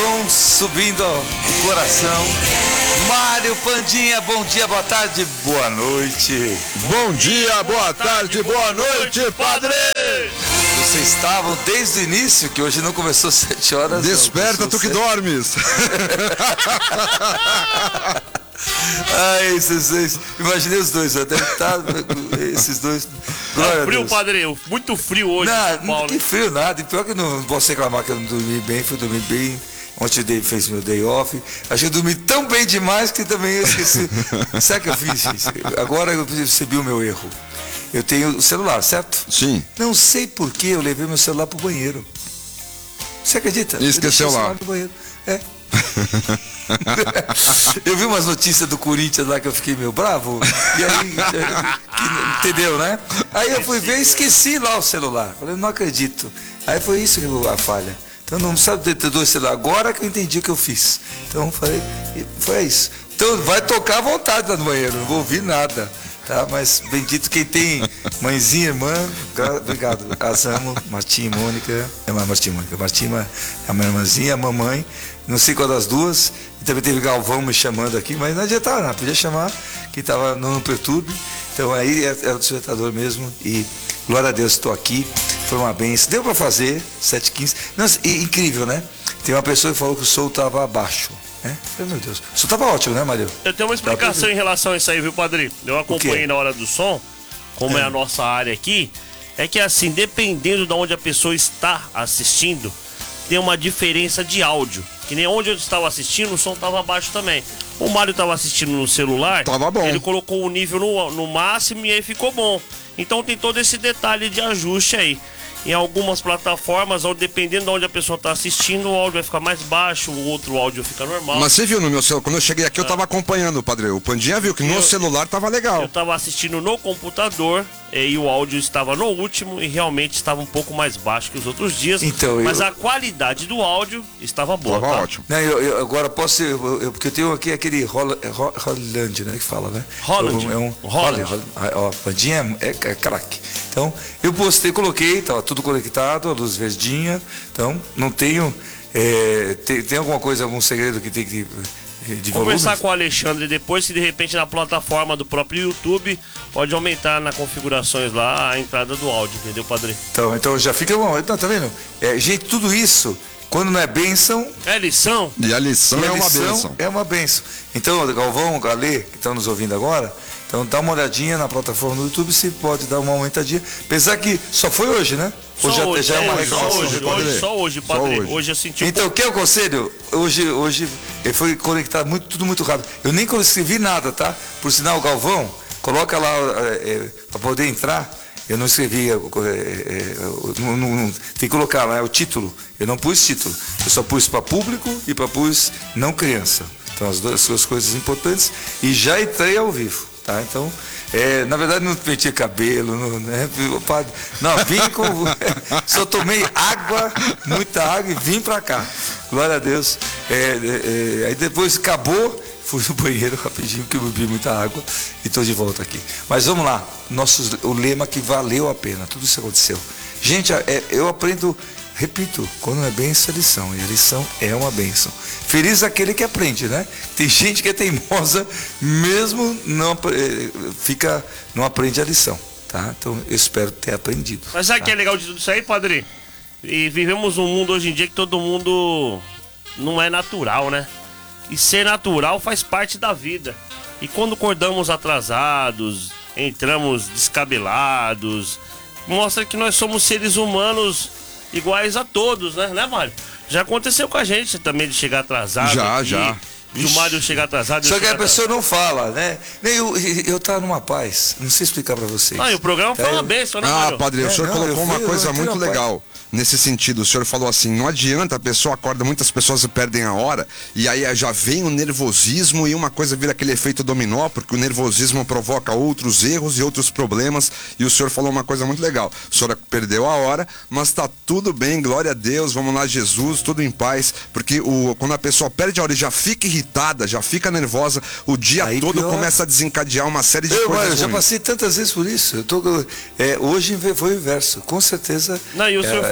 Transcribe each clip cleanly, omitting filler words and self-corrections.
som subindo ao coração. Mário Pandinha, bom dia, boa tarde, boa noite. Bom dia, boa tarde, boa noite, padre! Vocês estavam desde o início, que hoje não começou às 7 horas. Desperta, tu que dormes. Ai, esses dois, imaginei os dois, até tá, esses dois. Tá frio, padre, muito frio hoje. Não, que frio nada, e pior que não posso reclamar que eu não dormi bem, fui dormir bem. Ontem fez meu day off. Acho que eu dormi tão bem demais que também eu esqueci. Sabe o que eu fiz? Agora eu percebi o meu erro. Eu tenho o celular, certo? Sim. Não sei por que eu levei meu celular pro banheiro. Você acredita? E esqueceu lá. No banheiro. É. Eu vi umas notícias do Corinthians lá que eu fiquei meio bravo. E aí, entendeu, né? Aí eu fui ver e esqueci lá o celular. Falei, não acredito. Aí foi isso a falha. Então não sabe ter dois celulares. Agora que eu entendi o que eu fiz. Então falei, foi isso. Então vai tocar à vontade lá no banheiro, não vou ouvir nada. Tá? Mas bendito quem tem mãezinha, irmã, obrigado. As amo, Martim e Mônica. Martim é a minha irmãzinha, a mamãe, não sei qual das duas. E também teve Galvão me chamando aqui, mas não adiantava, não podia chamar, que estava no Perturbe. Então aí era o despertador mesmo. E glória a Deus, estou aqui. Foi uma benção. Deu para fazer, 7h15. Nossa, incrível, né? Tem uma pessoa que falou que o som estava abaixo. Meu Deus. O som estava ótimo, né, Mario? Eu tenho uma explicação em relação a isso aí, viu, padre? Eu acompanhei na hora do som, como é a nossa área aqui. É que assim, dependendo de onde a pessoa está assistindo, tem uma diferença de áudio. Que nem onde eu estava assistindo, o som estava abaixo também. O Mário estava assistindo no celular, tava bom. Ele colocou o nível no máximo e aí ficou bom. Então tem todo esse detalhe de ajuste aí. Em algumas plataformas, dependendo de onde a pessoa está assistindo, o áudio vai ficar mais baixo, o outro áudio fica normal. Mas você viu no meu celular, quando eu cheguei aqui eu estava acompanhando, padre. O Pandinha viu que no celular estava legal. Eu estava assistindo no computador e o áudio estava no último e realmente estava um pouco mais baixo que os outros dias. Então, mas a qualidade do áudio estava boa. Estava tá? ótimo. Não, eu agora posso porque eu tenho aqui aquele Holland, né, que fala, né? Holland. Holland. Ó, Pandinha é craque. Então, eu postei, coloquei, estava tudo conectado, a luz verdinha. Então, não tenho. Tem alguma coisa, algum segredo que tem que. Conversar com o Alexandre depois, se de repente na plataforma do próprio YouTube pode aumentar nas configurações lá a entrada do áudio, entendeu, padre? Então já fica bom. Então, tá vendo? Gente, tudo isso, quando não é bênção. É lição? E a lição é uma bênção. É uma bênção. Então, Galvão, Galê, que estão nos ouvindo agora, então dá uma olhadinha na plataforma do YouTube, se pode dar uma aumentadinha. Apesar que só foi hoje, né? Hoje já é uma reclamação. Só hoje, padre. Hoje eu senti Então, o que eu conselho? Hoje foi conectado tudo muito rápido. Eu nem escrevi nada, tá? Por sinal, o Galvão, coloca lá para poder entrar. Eu não escrevi, tem que colocar lá o título. Eu não pus título. Eu só pus para público e para pus não criança. Então, as duas coisas importantes. E já entrei ao vivo, tá? Então, na verdade não meti cabelo, não, vim com. Só tomei água, muita água e vim pra cá. Glória a Deus. Aí depois acabou, fui no banheiro rapidinho, porque eu bebi muita água e estou de volta aqui. Mas vamos lá, o lema que valeu a pena, tudo isso aconteceu. Gente, eu aprendo. Repito, quando não é bênção, é lição. E a lição é uma bênção. Feliz aquele que aprende, né? Tem gente que é teimosa, mesmo não aprende a lição, tá? Então, eu espero ter aprendido. Mas sabe o que é legal de tudo isso aí, padre? E vivemos um mundo hoje em dia que todo mundo não é natural, né? E ser natural faz parte da vida. E quando acordamos atrasados, entramos descabelados, mostra que nós somos seres humanos iguais a todos, né, Mário? Já aconteceu com a gente também de chegar atrasado. Já. E o Mário chegar atrasado. Só que a pessoa não fala, né? Eu tava numa paz, não sei explicar pra vocês. E o programa foi uma bênção, né, Mário? Padre, o senhor colocou uma coisa muito legal. Nesse sentido, o senhor falou assim, não adianta, a pessoa acorda, muitas pessoas perdem a hora, e aí já vem o nervosismo e uma coisa vira aquele efeito dominó, porque o nervosismo provoca outros erros e outros problemas, e o senhor falou uma coisa muito legal, o senhor perdeu a hora, mas tá tudo bem, glória a Deus, vamos lá, Jesus, tudo em paz, porque quando a pessoa perde a hora e já fica irritada, já fica nervosa, o dia aí todo começa a desencadear uma série de coisas ruins. Eu já passei tantas vezes por isso, hoje foi o inverso, com certeza. Não, e o senhor falou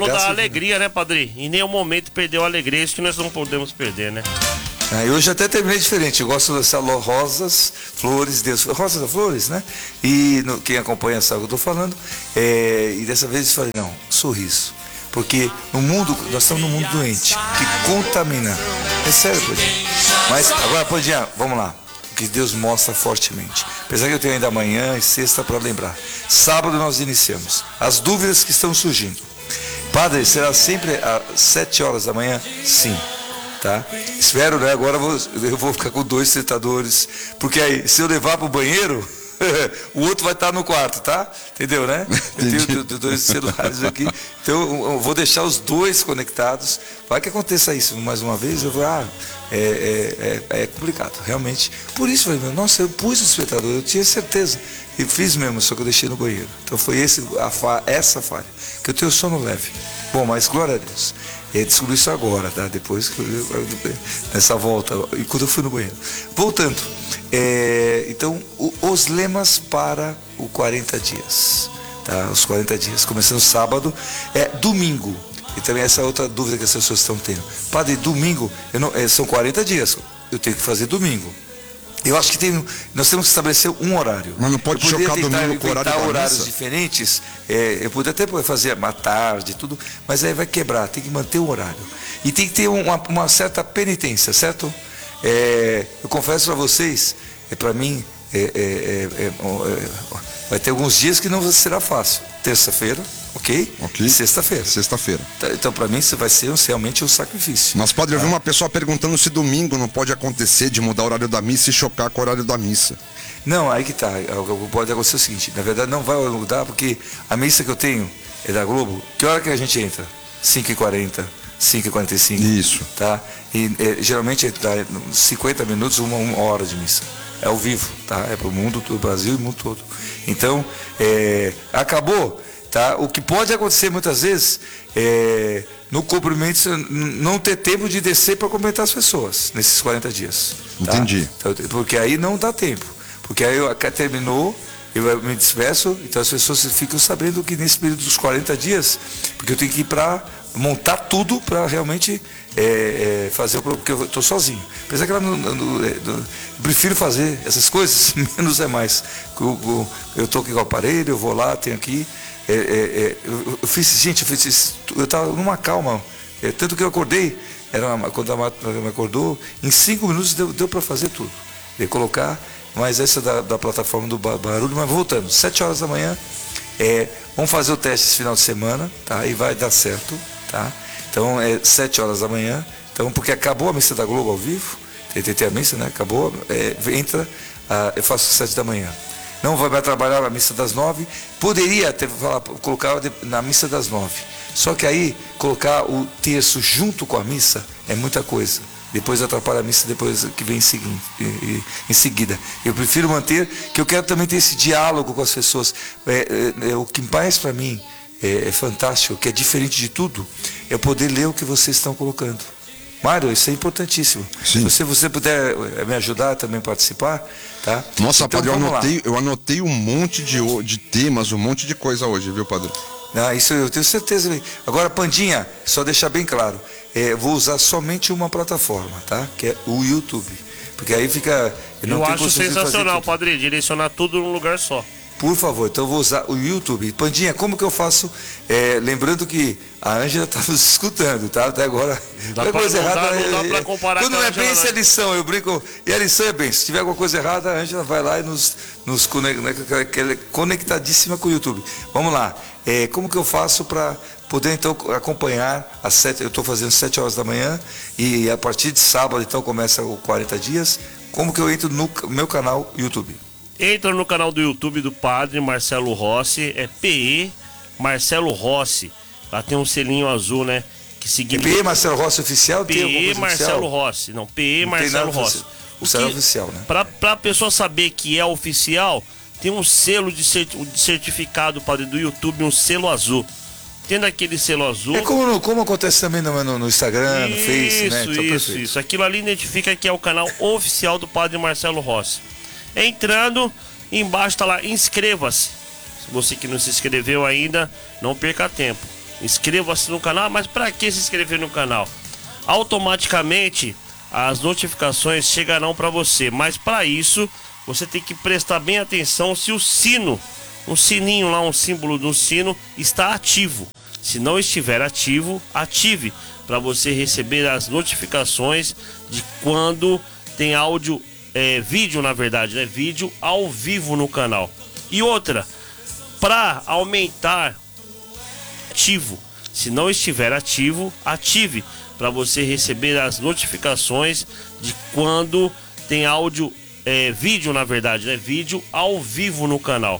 falou da alegria, né, Padre? Em nenhum momento perdeu a alegria, isso que nós não podemos perder, né? E hoje até terminei diferente. Eu gosto dessa rosas, flores, Deus, rosas, flores, né? E quem acompanha sabe o que eu estou falando. E dessa vez eu falei, não, sorriso. Porque no mundo, nós estamos num mundo doente, que contamina. É sério, Pandinha. Mas agora, Pandinha, vamos lá. O que Deus mostra fortemente. Apesar que eu tenho ainda amanhã e sexta para lembrar. Sábado nós iniciamos. As dúvidas que estão surgindo. Padre, será sempre às 7 horas da manhã? Sim. Tá? Espero, né? Agora eu vou ficar com 2 sentadores. Porque aí, se eu levar para o banheiro, o outro vai estar no quarto, tá? Entendeu, né? Eu tenho 2 celulares aqui. Então eu vou deixar os 2 conectados. Vai que aconteça isso mais uma vez, eu vou. É complicado, realmente. Por isso, eu falei, nossa, eu pus o despertador, eu tinha certeza. E fiz mesmo, só que eu deixei no banheiro. Então foi essa falha. Que eu tenho sono leve. Bom, mas glória a Deus. Descobri isso agora, tá? Depois, nessa volta, e quando eu fui no banheiro. Voltando, então, os lemas para o 40 dias, tá? Os 40 dias, começando sábado, domingo. E também essa outra dúvida que as pessoas estão tendo. Padre, domingo, são 40 dias, eu tenho que fazer domingo. Eu acho que nós temos que estabelecer um horário. Mas não pode chocar domingo com o horário da horários missa? Diferentes. Eu poderia até fazer à tarde, tudo, mas aí vai quebrar, tem que manter o horário. E tem que ter uma certa penitência, certo? Eu confesso para vocês, para mim, vai ter alguns dias que não será fácil. Terça-feira, ok? E sexta-feira. Então, para mim, isso vai ser realmente um sacrifício. Mas pode haver uma pessoa perguntando se domingo não pode acontecer de mudar o horário da missa e chocar com o horário da missa. Não, aí que tá. Pode acontecer o seguinte, na verdade não vai mudar, porque a missa que eu tenho é da Globo. Que hora que a gente entra? 5h40, 5h45. Isso. Tá? E geralmente dá 50 minutos, uma hora de missa. É ao vivo, tá? É para o mundo, do Brasil e o mundo todo. Então, acabou, tá? O que pode acontecer muitas vezes no cumprimento não ter tempo de descer para cumprimentar as pessoas nesses 40 dias. Tá? Entendi. Então, porque aí não dá tempo. Porque aí terminou, eu me despeço, então as pessoas ficam sabendo que nesse período dos 40 dias, porque eu tenho que ir para montar tudo para realmente fazer, porque eu estou sozinho. Apesar que eu prefiro fazer essas coisas, menos é mais. Eu estou aqui com o aparelho, eu vou lá, tenho aqui. Eu fiz isso, eu estava numa calma. Tanto que eu acordei, quando a Marta me acordou, em 5 minutos deu para fazer tudo. Colocar, mas essa da plataforma do barulho, mas voltando, 7 horas da manhã, vamos fazer o teste esse final de semana, tá? E vai dar certo, tá? Então 7 horas da manhã, então, porque acabou a missa da Globo ao vivo, tem a missa, né? Acabou, entra, eu faço 7 da manhã. Não vai mais trabalhar a missa das 9, poderia colocar na missa das 9. Só que aí, colocar o terço junto com a missa é muita coisa. Depois atrapalha a missa, depois que vem em seguida. Eu prefiro manter, que eu quero também ter esse diálogo com as pessoas. O que mais para mim é fantástico, que é diferente de tudo, é poder ler o que vocês estão colocando. Mário, isso é importantíssimo. Sim. Se você puder me ajudar também a participar, tá? Nossa, então, Padre, eu anotei um monte de temas, um monte de coisa hoje, viu, Padre? Isso eu tenho certeza. Agora, Pandinha, só deixar bem claro, vou usar somente uma plataforma, tá? Que é o YouTube. Porque aí fica... Eu acho sensacional, Padre, direcionar tudo num lugar só. Por favor, então eu vou usar o YouTube. Pandinha, como que eu faço? Lembrando que a Ângela está nos escutando, tá? Até agora. Não dá pra comparar. Quando não é bem essa lição, eu brinco. E a lição é bem. Se tiver alguma coisa errada, a Ângela vai lá e nos conecta, conectadíssima com o YouTube. Vamos lá. Como que eu faço para poder então acompanhar às 7? Eu estou fazendo 7 horas da manhã e a partir de sábado então começa o 40 dias. Como que eu entro no meu canal YouTube? Entra no canal do YouTube do Padre Marcelo Rossi, PE Marcelo Rossi. Lá tem um selinho azul, né? Que significa... PE Marcelo Rossi oficial? PE Marcelo Rossi. Não, PE Marcelo Rossi. O que é oficial, né? Pra pessoa saber que é oficial, tem um selo de certificado, Padre, do YouTube, um selo azul. Tendo aquele selo azul... como acontece também no Instagram, no Face, né? Então, isso. Aquilo ali identifica que é o canal oficial do Padre Marcelo Rossi. Entrando, embaixo está lá, inscreva-se. Se você que não se inscreveu ainda, não perca tempo. inscreva-se no canal. Mas para que se inscrever no canal? Automaticamente as notificações chegarão para você, mas para isso você tem que prestar bem atenção se o sino, um sininho lá, um símbolo do sino está ativo. Se não estiver ativo, ative para você receber as notificações de quando tem áudio, vídeo na verdade, né? Vídeo ao vivo no canal. E outra, para aumentar, ativo. Se não estiver ativo, ative para você receber as notificações de quando tem áudio, vídeo na verdade, né? Vídeo ao vivo no canal.